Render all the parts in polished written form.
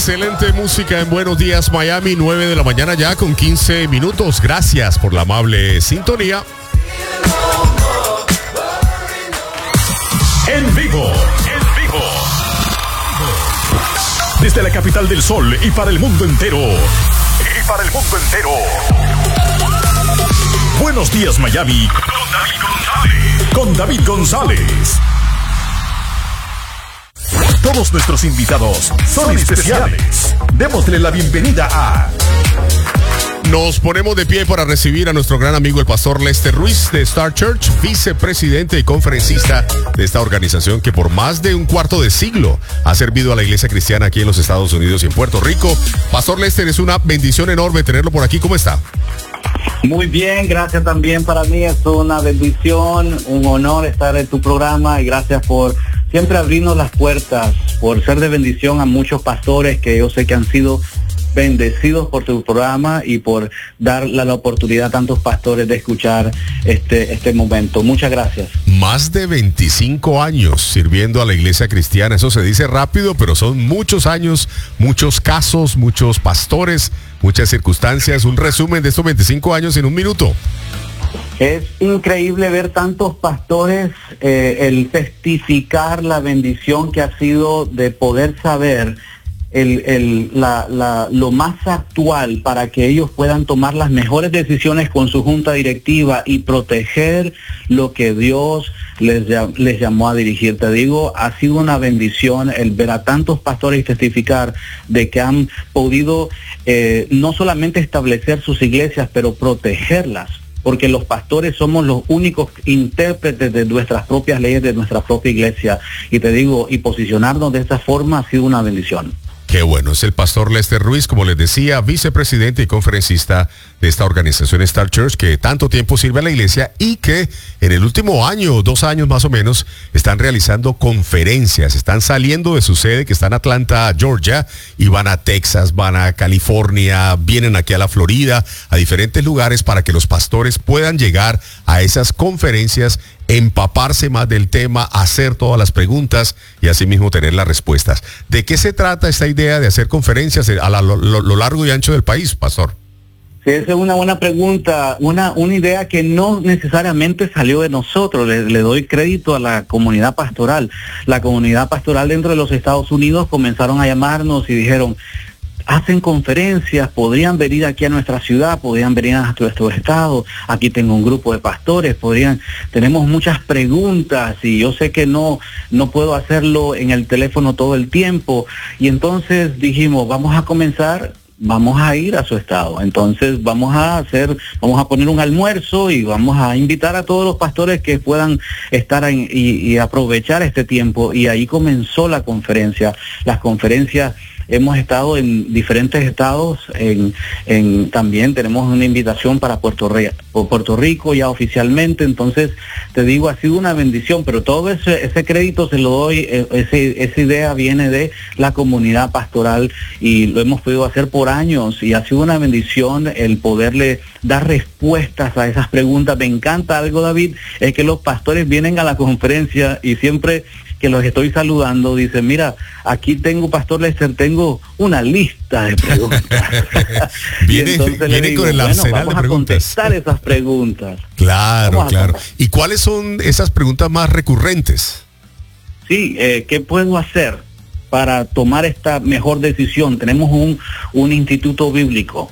Excelente música en Buenos Días Miami, 9 de la mañana ya con 15 minutos. Gracias por la amable sintonía. En vivo. Desde la capital del sol y para el mundo entero. Buenos Días Miami. Con David González. Todos nuestros invitados son especiales. Démosle la bienvenida a... Nos ponemos de pie para recibir a nuestro gran amigo el pastor Lester Ruiz de Star Church, vicepresidente y conferencista de esta organización que por más de un cuarto de siglo ha servido a la iglesia cristiana aquí en los Estados Unidos y en Puerto Rico. Pastor Lester, es una bendición enorme tenerlo por aquí. ¿Cómo está? Muy bien, gracias también. Para mí es una bendición, un honor estar en tu programa y gracias por siempre abrirnos las puertas, por ser de bendición a muchos pastores que yo sé que han sido bendecidos por tu programa y por dar la oportunidad a tantos pastores de escuchar este momento. Muchas gracias. Más de 25 años sirviendo a la iglesia cristiana. Eso se dice rápido, pero son muchos años, muchos casos, muchos pastores, muchas circunstancias. Un resumen de estos 25 años en un minuto. Es increíble ver tantos pastores, el testificar la bendición que ha sido de poder saber lo más actual para que ellos puedan tomar las mejores decisiones con su junta directiva y proteger lo que Dios les llamó a dirigir. Te digo, ha sido una bendición el ver a tantos pastores testificar de que han podido no solamente establecer sus iglesias, pero protegerlas. Porque los pastores somos los únicos intérpretes de nuestras propias leyes, de nuestra propia iglesia. Y te digo, y posicionarnos de esta forma ha sido una bendición. Qué bueno, es el pastor Lester Ruiz, como les decía, vicepresidente y conferencista de esta organización Star Church, que tanto tiempo sirve a la iglesia y que en el último año, 2 años más o menos, están realizando conferencias, están saliendo de su sede, que está en Atlanta, Georgia, y van a Texas, van a California, vienen aquí a la Florida, a diferentes lugares para que los pastores puedan llegar a esas conferencias, empaparse más del tema, hacer todas las preguntas y asimismo tener las respuestas. ¿De qué se trata esta idea de hacer conferencias a lo largo y ancho del país, pastor? Sí, esa es una buena pregunta, una idea que no necesariamente salió de nosotros. Le doy crédito a la comunidad pastoral. La comunidad pastoral dentro de los Estados Unidos comenzaron a llamarnos y dijeron, hacen conferencias, podrían venir aquí a nuestra ciudad, podrían venir a nuestro estado, aquí tengo un grupo de pastores, tenemos muchas preguntas y yo sé que no puedo hacerlo en el teléfono todo el tiempo. Y entonces dijimos, vamos a ir a su estado. Entonces vamos a poner un almuerzo y vamos a invitar a todos los pastores que puedan estar y aprovechar este tiempo. Y ahí comenzó la conferencia. Las conferencias, hemos estado en diferentes estados, también tenemos una invitación para Puerto Rico ya oficialmente. Entonces, te digo, ha sido una bendición, pero todo ese crédito se lo doy, esa idea viene de la comunidad pastoral y lo hemos podido hacer por años y ha sido una bendición el poderle dar respuestas a esas preguntas. Me encanta algo, David, es que los pastores vienen a la conferencia y siempre que los estoy saludando, dicen, mira, aquí tengo, Pastor Lester, tengo una lista de preguntas. Viene con el arsenal de preguntas. Vamos a contestar esas preguntas. Claro. ¿Y cuáles son esas preguntas más recurrentes? Sí, ¿qué puedo hacer para tomar esta mejor decisión? Tenemos un instituto bíblico,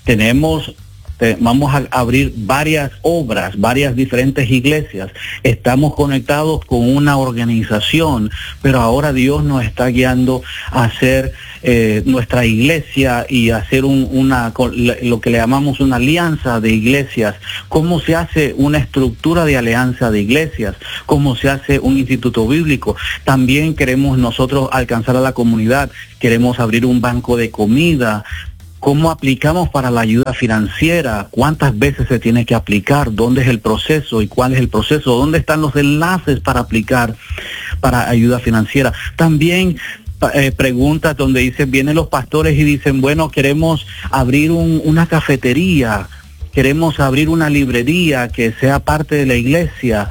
vamos a abrir varias obras, varias diferentes iglesias. Estamos conectados con una organización, pero ahora Dios nos está guiando a hacer nuestra iglesia y hacer lo que le llamamos una alianza de iglesias. ¿Cómo se hace una estructura de alianza de iglesias? ¿Cómo se hace un instituto bíblico? También queremos nosotros alcanzar a la comunidad. Queremos abrir un banco de comida. ¿Cómo aplicamos para la ayuda financiera? ¿Cuántas veces se tiene que aplicar? ¿Dónde es el proceso y cuál es el proceso? ¿Dónde están los enlaces para aplicar para ayuda financiera? También preguntas donde vienen los pastores y dicen, bueno, queremos abrir una cafetería, queremos abrir una librería que sea parte de la iglesia.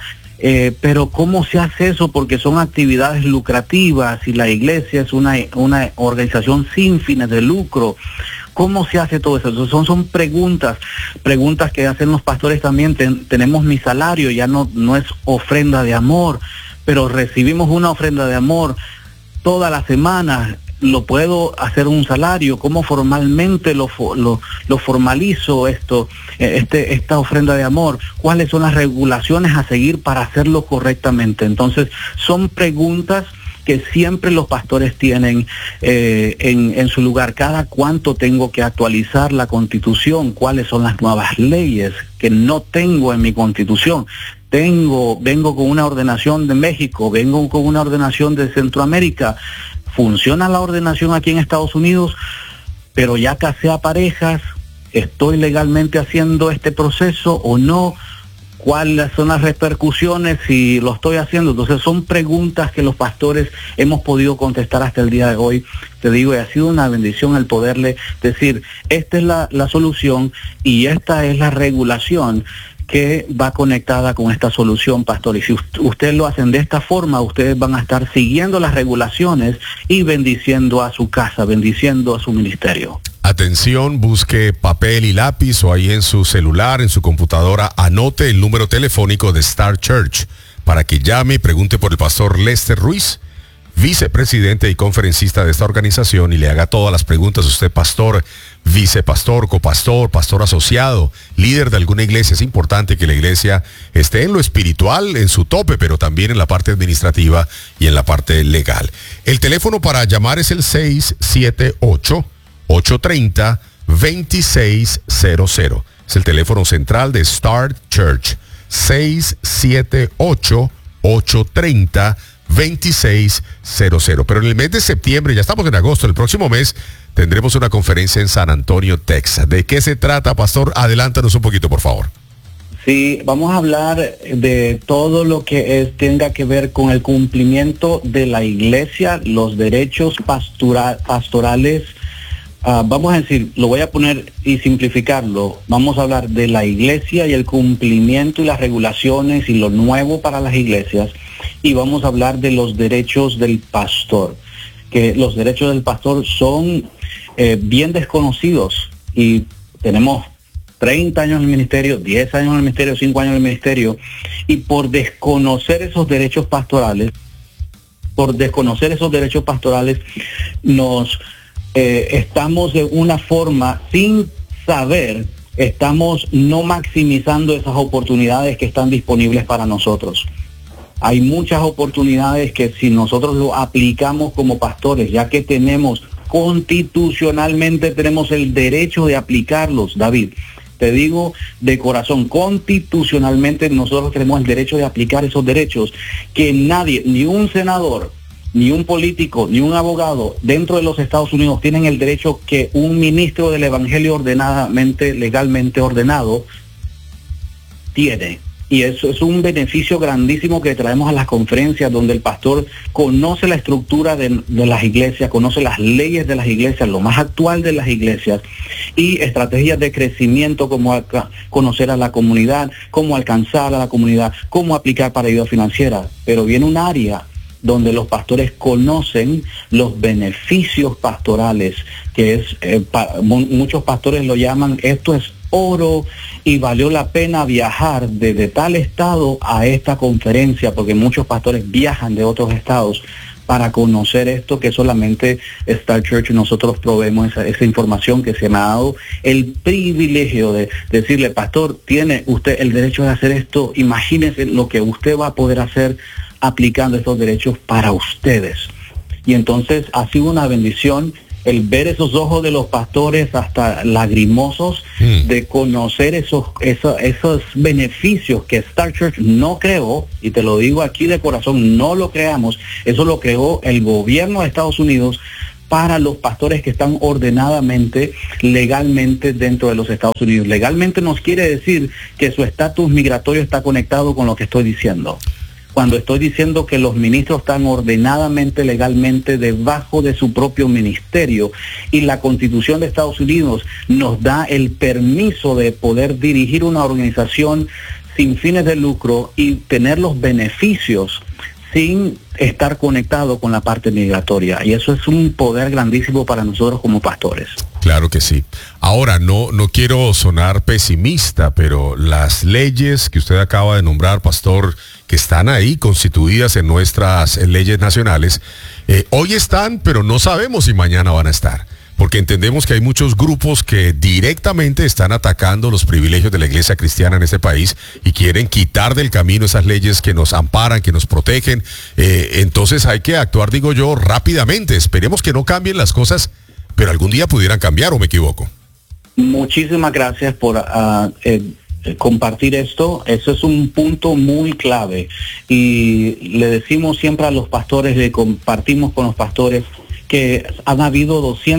Pero ¿cómo se hace eso? Porque son actividades lucrativas y la iglesia es una organización sin fines de lucro. ¿Cómo se hace todo eso? Son preguntas que hacen los pastores también. Tenemos mi salario, ya no es ofrenda de amor, pero recibimos una ofrenda de amor toda la semana. ¿Lo puedo hacer un salario? ¿Cómo formalmente lo formalizo esta ofrenda de amor? ¿Cuáles son las regulaciones a seguir para hacerlo correctamente? Entonces, son preguntas que siempre los pastores tienen en su lugar. ¿Cada cuánto tengo que actualizar la Constitución? ¿Cuáles son las nuevas leyes que no tengo en mi Constitución? Vengo con una ordenación de México, vengo con una ordenación de Centroamérica. Funciona la ordenación aquí en Estados Unidos, pero ya casé a parejas, ¿estoy legalmente haciendo este proceso o no? ¿Cuáles son las repercusiones si lo estoy haciendo? Entonces son preguntas que los pastores hemos podido contestar hasta el día de hoy. Te digo, y ha sido una bendición el poderle decir, esta es la solución y esta es la regulación que va conectada con esta solución, pastor. Y si ustedes lo hacen de esta forma, ustedes van a estar siguiendo las regulaciones y bendiciendo a su casa, bendiciendo a su ministerio. Atención, busque papel y lápiz o ahí en su celular, en su computadora, anote el número telefónico de Star Church para que llame y pregunte por el pastor Lester Ruiz, vicepresidente y conferencista de esta organización, y le haga todas las preguntas. Usted, pastor, vicepastor, copastor, pastor asociado, líder de alguna iglesia. Es importante que la iglesia esté en lo espiritual, en su tope, pero también en la parte administrativa y en la parte legal. El teléfono para llamar es el 678-830-2600. Es el teléfono central de Star Church. 678-830-2600. Pero en el mes de septiembre, ya estamos en agosto, el próximo mes tendremos una conferencia en San Antonio, Texas. ¿De qué se trata, pastor? Adelántanos un poquito, por favor. Sí, vamos a hablar de todo lo que tenga que ver con el cumplimiento de la iglesia, los derechos pastorales. Vamos a decir, lo voy a poner y simplificarlo. Vamos a hablar de la iglesia y el cumplimiento y las regulaciones y lo nuevo para las iglesias. Y vamos a hablar de los derechos del pastor, que los derechos del pastor son bien desconocidos, y tenemos 30 años en el ministerio, 10 años en el ministerio, 5 años en el ministerio, y por desconocer esos derechos pastorales, nos estamos de una forma, sin saber, estamos no maximizando esas oportunidades que están disponibles para nosotros. Hay muchas oportunidades que si nosotros lo aplicamos como pastores, ya que constitucionalmente tenemos el derecho de aplicarlos, David. Te digo de corazón, constitucionalmente nosotros tenemos el derecho de aplicar esos derechos, que nadie, ni un senador, ni un político, ni un abogado dentro de los Estados Unidos tienen el derecho que un ministro del Evangelio legalmente ordenado tiene. Y eso es un beneficio grandísimo que traemos a las conferencias, donde el pastor conoce la estructura de las iglesias, conoce las leyes de las iglesias, lo más actual de las iglesias, y estrategias de crecimiento, como conocer a la comunidad, cómo alcanzar a la comunidad, cómo aplicar para ayuda financiera. Pero viene un área donde los pastores conocen los beneficios pastorales, que es, muchos pastores lo llaman, esto es oro, y valió la pena viajar desde tal estado a esta conferencia, porque muchos pastores viajan de otros estados para conocer esto, que solamente Star Church nosotros proveemos esa información, que se me ha dado el privilegio de decirle, pastor, tiene usted el derecho de hacer esto, imagínese lo que usted va a poder hacer aplicando estos derechos para ustedes. Y entonces ha sido una bendición el ver esos ojos de los pastores hasta lagrimosos de conocer esos beneficios que Star Church no creó, y te lo digo aquí de corazón, no lo creamos, eso lo creó el gobierno de Estados Unidos para los pastores que están ordenadamente, legalmente dentro de los Estados Unidos. Legalmente nos quiere decir que su estatus migratorio está conectado con lo que estoy diciendo. Cuando estoy diciendo que los ministros están ordenadamente, legalmente, debajo de su propio ministerio, y la Constitución de Estados Unidos nos da el permiso de poder dirigir una organización sin fines de lucro y tener los beneficios sin estar conectado con la parte migratoria. Y eso es un poder grandísimo para nosotros como pastores. Claro que sí. Ahora, no quiero sonar pesimista, pero las leyes que usted acaba de nombrar, pastor, que están ahí constituidas en nuestras leyes nacionales, hoy están, pero no sabemos si mañana van a estar. Porque entendemos que hay muchos grupos que directamente están atacando los privilegios de la iglesia cristiana en este país y quieren quitar del camino esas leyes que nos amparan, que nos protegen. Entonces hay que actuar, digo yo, rápidamente. Esperemos que no cambien las cosas, pero algún día pudieran cambiar, ¿o me equivoco? Muchísimas gracias por compartir esto. Eso es un punto muy clave. Y le decimos siempre a los pastores, le compartimos con los pastores, que han habido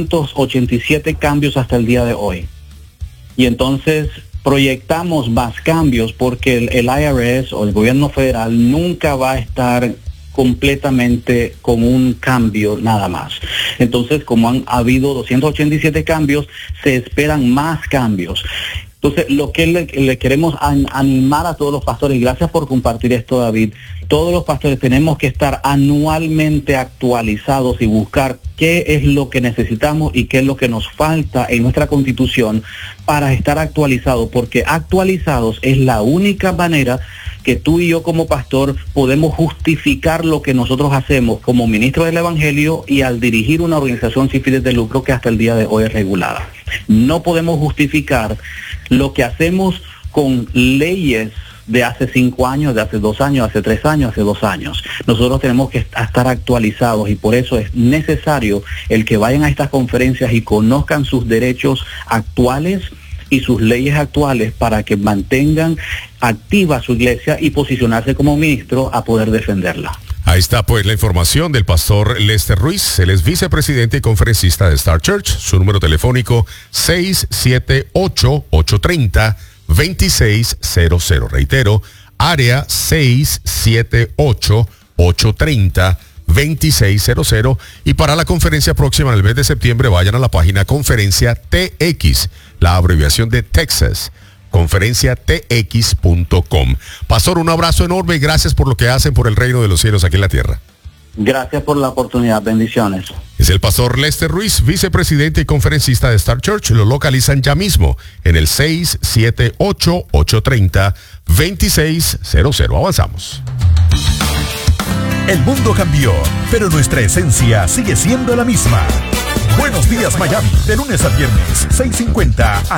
287 cambios hasta el día de hoy. Y entonces proyectamos más cambios porque el IRS o el gobierno federal nunca va a estar completamente con un cambio nada más. Entonces, como han habido 287 cambios, se esperan más cambios. Entonces, lo que le queremos animar a todos los pastores, y gracias por compartir esto, David, todos los pastores tenemos que estar anualmente actualizados y buscar qué es lo que necesitamos y qué es lo que nos falta en nuestra Constitución para estar actualizados, porque actualizados es la única manera que tú y yo como pastor podemos justificar lo que nosotros hacemos como ministro del Evangelio y al dirigir una organización sin fines de lucro que hasta el día de hoy es regulada. No podemos justificar lo que hacemos con leyes de hace 5 años, de hace 2 años, hace 3 años, hace 2 años. Nosotros tenemos que estar actualizados y por eso es necesario el que vayan a estas conferencias y conozcan sus derechos actuales y sus leyes actuales para que mantengan activa su iglesia y posicionarse como ministro a poder defenderla. Ahí está pues la información del pastor Lester Ruiz. Él es vicepresidente y conferencista de Star Church. Su número telefónico 678-830-2600. Reitero, área 678-830-2600. Y para la conferencia próxima en el mes de septiembre, vayan a la página Conferencia TX, la abreviación de Texas, conferenciatx.com. Pastor, un abrazo enorme y gracias por lo que hacen por el reino de los cielos aquí en la tierra. Gracias por la oportunidad, bendiciones. Es el pastor Lester Ruiz, vicepresidente y conferencista de Star Church. Lo localizan ya mismo en el 678-830-2600. Avanzamos. El mundo cambió, pero nuestra esencia sigue siendo la misma. Buenos días, Miami, de lunes a viernes, 6:50 a